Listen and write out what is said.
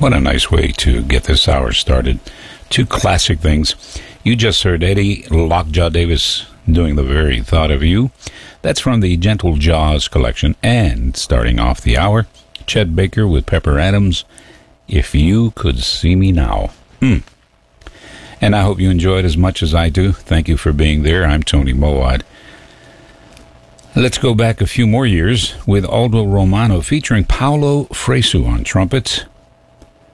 What a nice way to get this hour started. Two classic things. You just heard Eddie Lockjaw Davis doing The Very Thought of You. That's from the Gentle Jaws collection. And starting off the hour, Chet Baker with Pepper Adams, If You Could See Me Now. And I hope you enjoyed as much as I do. Thank you for being there. I'm Tony Moad. Let's go back a few more years with Aldo Romano featuring Paolo Fresu on trumpet.